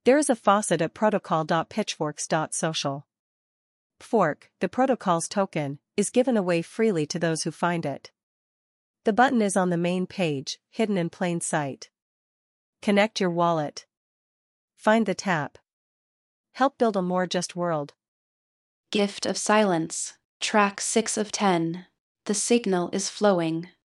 There is a faucet at protocol.pitchforks.social. Fork, the protocol's token, is given away freely to those who find it. The button is on the main page, hidden in plain sight. Connect your wallet. Find the tap. Help build a more just world. Gift of Silence, track 6 of 10. The signal is flowing.